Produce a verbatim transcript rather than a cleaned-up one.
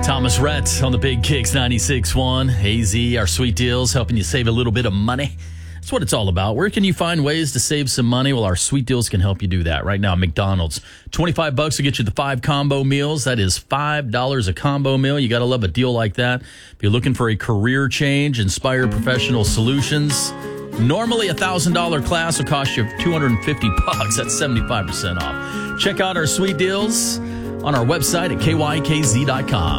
Thomas Rhett on the Big Kicks ninety-six point one. A Z, our sweet deals, helping you save a little bit of money. That's what it's all about. Where can you find ways to save some money? Well, our sweet deals can help you do that. Right now, McDonald's, twenty-five bucks will get you the five combo meals. That is five dollars a combo meal. You got to love a deal like that. If you're looking for a career change, Inspired Professional Solutions, normally a one thousand dollars class will cost you two hundred fifty bucks. That's seventy-five percent off. Check out our sweet deals on our website at K Y K Z dot com.